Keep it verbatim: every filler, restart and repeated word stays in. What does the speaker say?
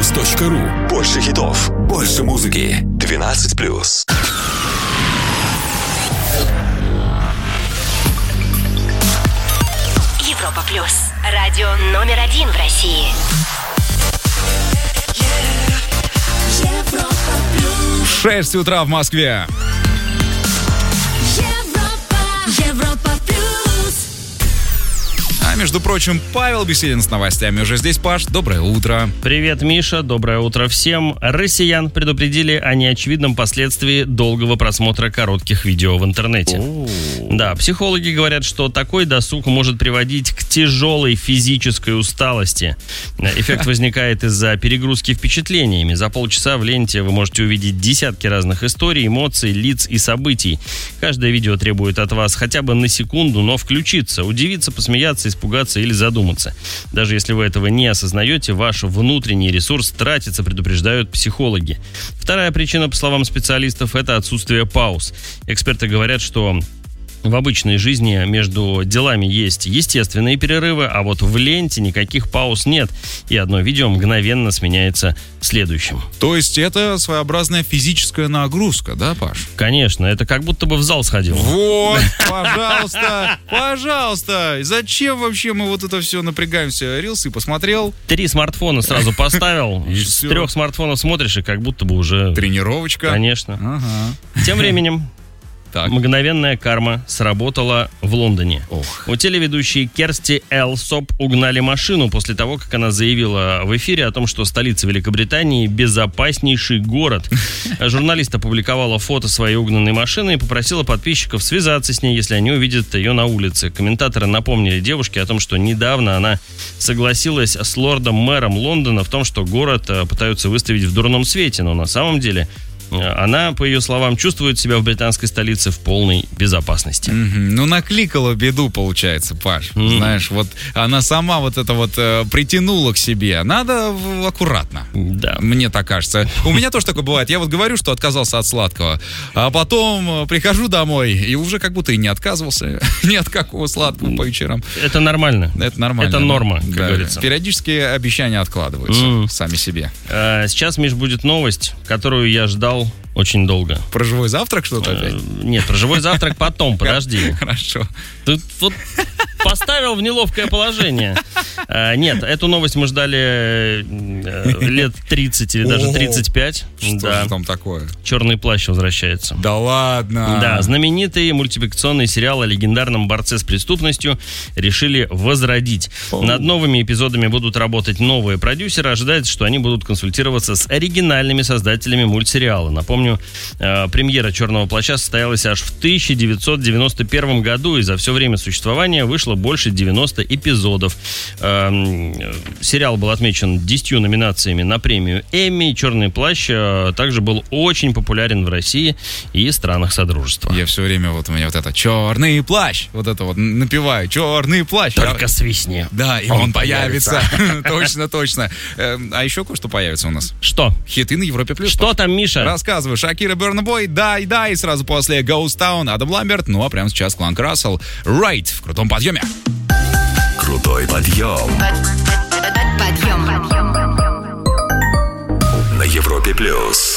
плюс точка ру. Больше хитов, больше музыки. двенадцать плюс. Европа плюс. Радио номер один в России. Европа плюс. шесть утра в Москве. Европа, Европа плюс. А между прочим, Павел Беседин с новостями уже здесь. Паш, доброе утро. Привет, Миша, доброе утро всем. Россиян предупредили о неочевидном последствии долгого просмотра коротких видео в интернете. О-о-о. Да, психологи говорят, что такой досуг может приводить к тяжелой физической усталости. Эффект возникает из-за перегрузки впечатлениями. За полчаса в ленте вы можете увидеть десятки разных историй, эмоций, лиц и событий. Каждое видео требует от вас хотя бы на секунду, но включиться, удивиться, посмеяться, испугаться или задуматься. Даже если вы этого не осознаете, ваш внутренний ресурс тратится, предупреждают психологи. Вторая причина, по словам специалистов, это отсутствие пауз. Эксперты говорят, что в обычной жизни между делами есть естественные перерывы, а вот в ленте никаких пауз нет, и одно видео мгновенно сменяется следующим. То есть это своеобразная физическая нагрузка, да, Паш? Конечно, это как будто бы в зал сходил. Вот, пожалуйста, пожалуйста. Зачем вообще мы вот это все напрягаемся? Рилсы посмотрел. Три смартфона сразу поставил, И с всё. трех смартфонов смотришь, и как будто бы уже... Тренировочка. Конечно. Ага. Тем временем Так. мгновенная карма сработала в Лондоне. Ох. У телеведущей Керсти Элсоп угнали машину после того, как она заявила в эфире о том, что столица Великобритании безопаснейший город. Журналист опубликовала фото своей угнанной машины и попросила подписчиков связаться с ней, если они увидят ее на улице. Комментаторы напомнили девушке о том, что недавно она согласилась с лордом-мэром Лондона в том, что город э, пытаются выставить в дурном свете, но на самом деле она, по ее словам, чувствует себя в британской столице в полной безопасности. Мгм. Ну, накликала беду, получается, Паш. Мгм. Знаешь, вот она сама вот это вот э, притянула к себе. Надо в- аккуратно. Да. Мне так кажется. У меня тоже такое бывает. Я вот говорю, что отказался от сладкого, а потом э, прихожу домой и уже как будто и не отказывался ни от какого сладкого по вечерам. Это нормально. Это нормально. Это да? норма, как Да. говорится. Периодически обещания откладываются М. сами себе. А, Сейчас, Миш, будет новость, которую я ждал очень долго. Про живой завтрак что-то Э, опять? Нет, про живой завтрак потом, подожди. Хорошо. Ты вот поставил в неловкое положение. А, Нет, эту новость мы ждали э, лет тридцать или даже О, тридцать пять. Что Да. же там такое? «Черный плащ» возвращается. Да ладно. Да, знаменитый мультипликационный сериал о легендарном борце с преступностью решили возродить. Оу. Над новыми эпизодами будут работать новые продюсеры. Ожидается, что они будут консультироваться с оригинальными создателями мультсериала. Напомню, э, премьера «Черного плаща» состоялась аж в тысяча девятьсот девяносто первом году, и за все время существования вышло больше девяноста эпизодов. Эм, сериал был отмечен десятью номинациями на премию Эмми. «Черный плащ» э, также был очень популярен в России и странах Содружества. Я все время вот у меня вот это черный плащ, вот это вот напеваю, черный плащ. Только Я- свистни. Да, и Он он, появится. Точно, точно. Эм, А еще кое-что появится у нас. Что? Хиты на Европе плюс. Что там, Миша? Рассказываю. Шакира, Burna Boy, дай, дай. Сразу после Ghost Town, Адам Ламберт. Ну а прямо сейчас Кланк Рассел. Right в крутом подъеме. Крутой подъем Подъем. на Европе плюс.